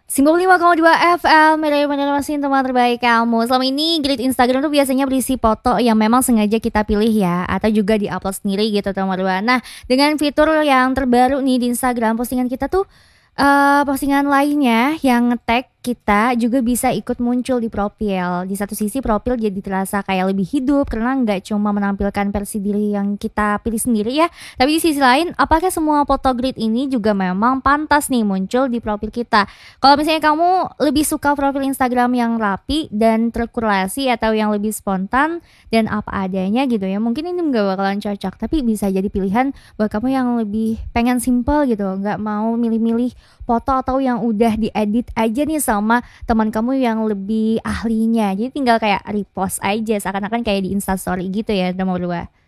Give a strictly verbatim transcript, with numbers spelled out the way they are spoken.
sembilan puluh lima koma dua F M, Media Mesin teman terbaik kamu. Selama ini grid Instagram tuh biasanya berisi foto yang memang sengaja kita pilih ya, atau juga di-upload sendiri gitu teman-teman. Nah, dengan fitur yang terbaru nih di Instagram, postingan kita tuh eh postingan lainnya yang nge-tag kita juga bisa ikut muncul di profil. Di satu sisi profil jadi terasa kayak lebih hidup karena nggak cuma menampilkan versi diri yang kita pilih sendiri ya. Tapi di sisi lain, apakah semua foto grid ini juga memang pantas nih muncul di profil kita? Kalau misalnya kamu lebih suka profil Instagram yang rapi dan terkurasi atau yang lebih spontan dan apa adanya gitu ya, mungkin ini nggak bakalan cocok. Tapi bisa jadi pilihan buat kamu yang lebih pengen simple gitu, nggak mau milih-milih foto atau yang udah diedit aja nih sama teman kamu yang lebih ahlinya. Jadi tinggal kayak repost aja seakan-akan kayak di Instastory gitu ya nomor dua.